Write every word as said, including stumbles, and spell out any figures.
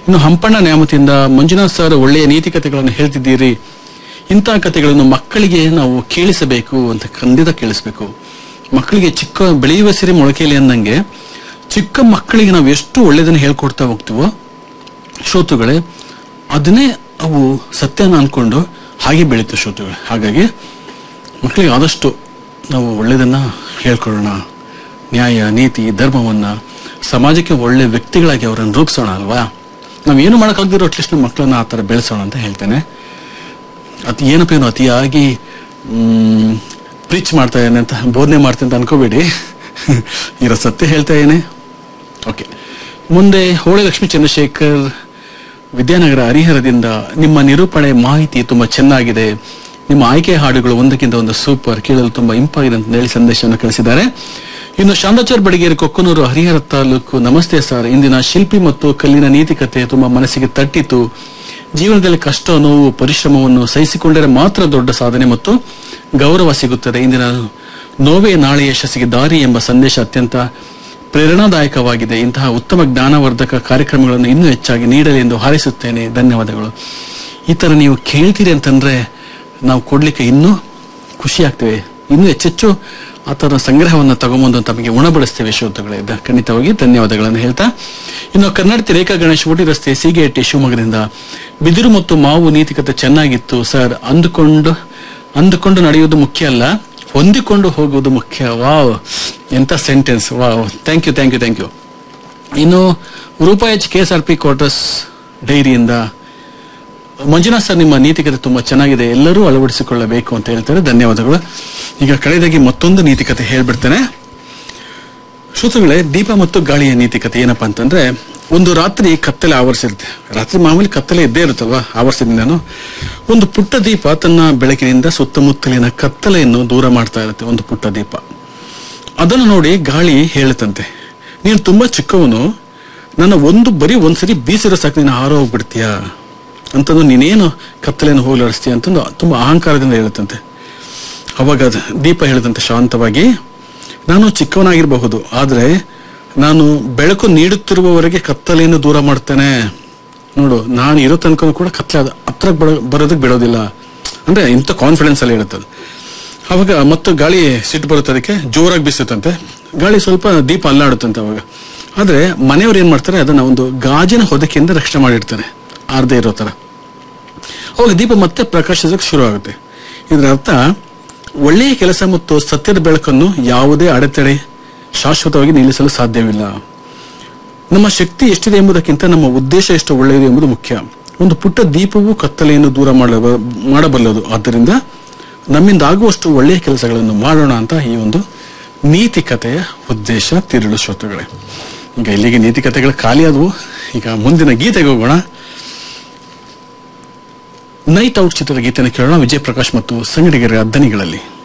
ಇನ್ನು ಹಂಪಣ್ಣ ನ್ಯಾಮತಿಯಿಂದ ಮಂಜುನಾಥ್ ಸರ್ ಒಳ್ಳೆಯ ನೀತಿ ಕಥೆಗಳನ್ನು ಹೇಳ್ತಿದ್ದೀರಿ. ಇಂತಹ ಕಥೆಗಳನ್ನು ಮಕ್ಕಳಿಗೆ ನಾವು ಕೇಳಿಸಬೇಕು ಅಂತ ಖಂಡಿತ ಕೇಳಿಸ್ಬೇಕು. ಮಕ್ಕಳಿಗೆ ಚಿಕ್ಕ ಬೆಳೆಯುವ ಸಿರಿ ಮೊಳಕೆಯಲ್ಲಿ ಅಂದಂಗೆ ಚಿಕ್ಕ ಮಕ್ಕಳಿಗೆ ನಾವು ಎಷ್ಟು ಒಳ್ಳೆಯದನ್ನು ಹೇಳ್ಕೊಡ್ತಾ ಹೋಗ್ತೀವೋ ಶ್ರೋತೃಗಳೇ, ಅದನ್ನೇ ಅವು ಸತ್ಯನ ಅನ್ಕೊಂಡು ಹಾಗೆ ಬೆಳೀತು ಶ್ರೋತೃಗಳೇ. ಹಾಗಾಗಿ ಮಕ್ಕಳಿಗೆ ಆದಷ್ಟು ನಾವು ಒಳ್ಳೆಯದನ್ನ ಹೇಳ್ಕೊಡೋಣ. ನ್ಯಾಯ, ನೀತಿ, ಧರ್ಮವನ್ನ, ಸಮಾಜಕ್ಕೆ ಒಳ್ಳೆ ವ್ಯಕ್ತಿಗಳಾಗಿ ಅವರನ್ನು ರೂಪಿಸೋಣ ಅಲ್ವಾ. ನಾವೇನು ಮಾಡೋಕ್ಕಾಗದಿರೋ ಅಟ್ಲೀಸ್ಟ್ ನಮ್ಮ ಮಕ್ಕಳನ್ನ ಆ ಥರ ಬೆಳೆಸೋಣ ಅಂತ ಹೇಳ್ತೇನೆ. ಅತಿ ಏನಪ್ಪ ಏನು ಅತಿಯಾಗಿ ಹ್ಮ್ ಪ್ರೀಚ್ ಮಾಡ್ತಾ ಇದ್ದೇನೆ ಅಂತ, ಬೋಧನೆ ಮಾಡ್ತೇನೆ ಅಂತ ಅನ್ಕೋಬೇಡಿ, ಇರೋ ಸತ್ಯ ಹೇಳ್ತಾ ಇದ್ದೇನೆ. ಓಕೆ, ಮುಂದೆ ಹೋಳೆ ಲಕ್ಷ್ಮೀ ಚಂದ್ರಶೇಖರ್ ವಿದ್ಯಾನಗರ ಹರಿಹರದಿಂದ ನಿಮ್ಮ ನಿರೂಪಣೆ ಮಾಹಿತಿ ತುಂಬಾ ಚೆನ್ನಾಗಿದೆ. ನಿಮ್ಮ ಆಯ್ಕೆ ಹಾಡುಗಳು ಒಂದಕ್ಕಿಂತ ಒಂದು ಸೂಪರ್, ಕೇಳಲು ತುಂಬಾ ಇಂಪಾಗಿದೆ ಅಂತ ಹೇಳಿ ಸಂದೇಶವನ್ನು ಕಳಿಸಿದ್ದಾರೆ. ಇನ್ನು ಶಾಂತಾಚಾರ್ ಬಡಿಗೇರಿ, ಕೊಕ್ಕನೂರು, ಹರಿಹರ ತಾಲೂಕು. ನಮಸ್ತೆ ಸರ್, ಇಂದಿನ ಶಿಲ್ಪಿ ಮತ್ತು ಕಲ್ಲಿನ ನೀತಿಕತೆ ತುಂಬಾ ಮನಸ್ಸಿಗೆ ತಟ್ಟಿತು. ಜೀವನದಲ್ಲಿ ಕಷ್ಟ, ನೋವು, ಪರಿಶ್ರಮವನ್ನು ಸಹಿಸಿಕೊಂಡರೆ ಮಾತ್ರ ದೊಡ್ಡ ಸಾಧನೆ ಮತ್ತು ಗೌರವ ಸಿಗುತ್ತದೆ. ಇಂದಿನ ನೋವೇ ನಾಳೆ ಯಶಸ್ಸಿಗೆ ದಾರಿ ಎಂಬ ಸಂದೇಶ ಅತ್ಯಂತ ಪ್ರೇರಣಾದಾಯಕವಾಗಿದೆ. ಇಂತಹ ಉತ್ತಮ ಜ್ಞಾನವರ್ಧಕ ಕಾರ್ಯಕ್ರಮಗಳನ್ನು ಇನ್ನೂ ಹೆಚ್ಚಾಗಿ ನೀಡಲಿ ಎಂದು ಹಾರೈಸುತ್ತೇನೆ. ಧನ್ಯವಾದಗಳು. ಈ ತರ ನೀವು ಕೇಳ್ತೀರಿ ಅಂತಂದ್ರೆ ನಾವು ಕೊಡ್ಲಿಕ್ಕೆ ಇನ್ನೂ ಖುಷಿ ಆಗ್ತೇವೆ. ಇನ್ನೂ ಹೆಚ್ಚೆಚ್ಚು ಆ ತರ ಸಂಗ್ರಹವನ್ನು ತಗೊಂಬಂದು ತಮಗೆ ಉಣಬಡಿಸ್ತೇವೆ ಶ್ರೋತೃಗಳೇ. ಖಂಡಿತವಾಗಿ ಧನ್ಯವಾದಗಳನ್ನು ಹೇಳ್ತಾ, ಇನ್ನು ಕನ್ನಡತಿ ರೇಖಾ ಗಣೇಶ್, ಓಟಿ ರಸ್ತೆ, ಸೀಗೆಹಟ್ಟಿ, ಶಿವಮೊಗ್ಗದಿಂದ ಬಿದಿರು ಮತ್ತು ಮಾವು ನೀತಿಕತೆ ಚೆನ್ನಾಗಿತ್ತು ಸರ್. ಅಂದುಕೊಂಡು ಅಂದುಕೊಂಡು ನಡೆಯುವುದು ಮುಖ್ಯ ಅಲ್ಲ, ಹೊಂದಿಕೊಂಡು ಹೋಗುವುದು ಮುಖ್ಯ. ವಾವ್, ಎಂತ sentence. Wow, thank you thank you thank you. ಇನ್ನು ರೂಪಾಯಿ H K S R P quarters ಡೈರಿಯಿಂದ Manjunath sir, ನಿಮ್ಮ ನೀತಿಕತೆ ತುಂಬಾ ಚೆನ್ನಾಗಿದೆ, ಎಲ್ಲರೂ ಅಳವಡಿಸಿಕೊಳ್ಳಬೇಕು ಅಂತ ಹೇಳ್ತಾರೆ. ಧನ್ಯವಾದಗಳು. ಈಗ ಕಡೆಯದಾಗಿ ಮತ್ತೊಂದು ನೀತಿಕತೆ ಹೇಳ್ಬಿಡ್ತೇನೆ ಶ್ರೋತೃಗಳೇ. ದೀಪ ಮತ್ತು ಗಾಳಿಯ ನೀತಿಕತೆ ಏನಪ್ಪಾ ಅಂತಂದ್ರೆ, ಒಂದು ರಾತ್ರಿ ಕತ್ತಲೆ ಆವರಿಸಿರುತ್ತೆ. ರಾತ್ರಿ ಮಾಮೂಲಿ ಕತ್ತಲೆ ಇದ್ದೇ ಇರುತ್ತಲ್ವಾ, ಆವರಿಸಿದ ಒಂದು ಪುಟ್ಟ ದೀಪ ತನ್ನ ಬೆಳಕಿನಿಂದ ಸುತ್ತಮುತ್ತಲಿನ ಕತ್ತಲೆಯನ್ನು ದೂರ ಮಾಡ್ತಾ ಇರುತ್ತೆ. ಒಂದು ಪುಟ್ಟ ದೀಪ. ಅದನ್ನು ನೋಡಿ ಗಾಳಿ ಹೇಳುತ್ತಂತೆ, ನೀನು ತುಂಬಾ ಚಿಕ್ಕವನು, ನನ್ನ ಒಂದು ಬರೀ ಒಂದ್ಸರಿ ಬೀಸಿರೋ ಸಾಕು ನೀನು ಹಾರೋ ಹೋಗ್ಬಿಡ್ತೀಯಾ ಅಂತಂದು, ನೀನೇನು ಕತ್ತಲೆಯನ್ನು ಹೋಗಲಾಡಿಸ್ತೀಯ ಅಂತಂದು ತುಂಬಾ ಅಹಂಕಾರದಿಂದ ಹೇಳುತ್ತಂತೆ. ಅವಾಗ ದೀಪ ಹೇಳುತ್ತಂತೆ ಶಾಂತವಾಗಿ, ನಾನು ಚಿಕ್ಕವನಾಗಿರಬಹುದು, ಆದ್ರೆ ನಾನು ಬೆಳಕು ನೀಡುತ್ತಿರುವವರೆಗೆ ಕತ್ತಲೆಯನ್ನು ದೂರ ಮಾಡ್ತೇನೆ. ನೋಡು, ನಾನು ಇರೋ ತನಕ ಕೂಡ ಕತ್ತಲೆ ಹತ್ರ ಬರೋದಕ್ಕೆ ಬಿಡೋದಿಲ್ಲ ಅಂದ್ರೆ ಇಂಥ ಕಾನ್ಫಿಡೆನ್ಸ್ ಅಲ್ಲಿ ಇರುತ್ತದೆ. ಅವಾಗ ಮತ್ತು ಗಾಳಿ ಸಿಟ್ಟು ಬರುತ್ತೆ, ಅದಕ್ಕೆ ಜೋರಾಗಿ ಬೀಸುತ್ತಂತೆ. ಗಾಳಿ ಸ್ವಲ್ಪ ದೀಪ ಅಲ್ಲಾಡುತ್ತಂತೆ. ಅವಾಗ ಆದ್ರೆ ಮನೆಯವ್ರು ಏನ್ ಮಾಡ್ತಾರೆ, ಅದನ್ನ ಒಂದು ಗಾಜಿನ ಹೊದಕೆಯಿಂದ ರಕ್ಷಣೆ ಮಾಡಿರ್ತಾರೆ, ಆರ್ದೇ ಇರೋ ತರ. ಅವಾಗ ದೀಪ ಮತ್ತೆ ಪ್ರಕಾಶಿಸಕ್ಕೆ ಶುರು ಆಗುತ್ತೆ. ಇದರ ಅರ್ಥ, ಒಳ್ಳೆಯ ಕೆಲಸ ಮತ್ತು ಸತ್ಯದ ಬೆಳಕನ್ನು ಯಾವುದೇ ಅಡೆತಡೆ ಶಾಶ್ವತವಾಗಿ ನಿಲ್ಲಿಸಲು ಸಾಧ್ಯವಿಲ್ಲ. ನಮ್ಮ ಶಕ್ತಿ ಎಷ್ಟಿದೆ ಎಂಬುದಕ್ಕಿಂತ ನಮ್ಮ ಉದ್ದೇಶ ಎಷ್ಟು ಒಳ್ಳೆಯದು ಎಂಬುದು ಮುಖ್ಯ. ಒಂದು ಪುಟ್ಟ ದೀಪವು ಕತ್ತಲೆಯನ್ನು ದೂರ ಮಾಡಬಲ್ಲದು. ಆದ್ದರಿಂದ ನಮ್ಮಿಂದ ಆಗುವಷ್ಟು ಒಳ್ಳೆಯ ಕೆಲಸಗಳನ್ನು ಮಾಡೋಣ ಅಂತ ಈ ಒಂದು ನೀತಿ ಕಥೆಯ ಉದ್ದೇಶ. ತಿರುಳು ಶ್ರೋತೃಗಳೇ, ಈಗ ಇಲ್ಲಿಗೆ ನೀತಿ ಕಥೆಗಳು ಖಾಲಿ ಆದವು. ಈಗ ಮುಂದಿನ ಗೀತೆಗೆ ಹೋಗೋಣ. ನೈಟ್ ಔಟ್ ಚಿತ್ರದ ಗೀತೆಯನ್ನು ಕೇಳೋಣ, ವಿಜಯ್ ಪ್ರಕಾಶ್ ಮತ್ತು ಸಂಗಡಿಗರ ದನಿಗಳಲ್ಲಿ.